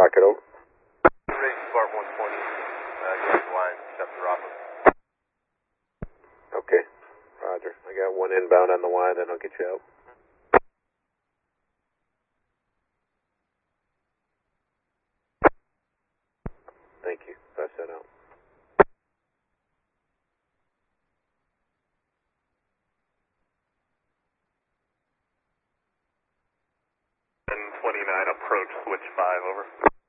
Rocket, over. Race Spark 120, going to line, step to Rocket. Okay, roger. I got one inbound on the Y, then I'll get you out. Thank you. Pass that out. And 29, approach, switch 5, over.